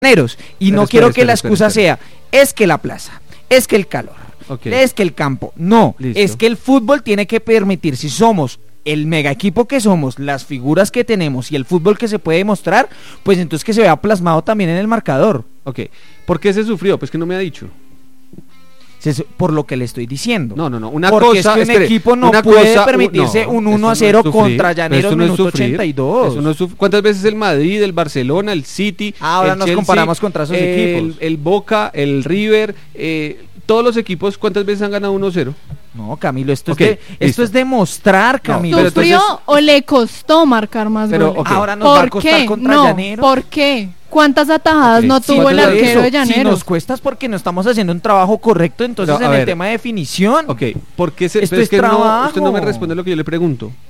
Llaneros. Y no quiero que la excusa sea, es que la plaza, es que el calor, es que el campo. No, es que el fútbol tiene que permitir, si somos el mega equipo que somos, las figuras que tenemos y el fútbol que se puede demostrar, pues entonces que se vea plasmado también en el marcador. Ok, ¿por qué se sufrió? Pues que no me ha dicho. Por lo que le estoy diciendo. No, una porque cosa es que un equipo no puede permitirse un 1-0 contra Llaneros minuto 82. Eso no es ¿Cuántas veces el Madrid, el Barcelona, el City, ahora el nos Chelsea, comparamos contra esos equipos? El Boca, el River, todos los equipos, ¿cuántas veces han ganado 1-0? No, Camilo, esto es demostrar, Camilo. No, ¿sufrió o le costó marcar más goles? Ahora nos va a costar contra Llaneros. ¿Por qué? ¿Cuántas atajadas no tuvo el arquero de Llaneros? Si nos cuesta es porque no estamos haciendo un trabajo correcto, entonces en el tema de definición. Ok, ¿por qué esto es trabajo? Usted no me responde lo que yo le pregunto.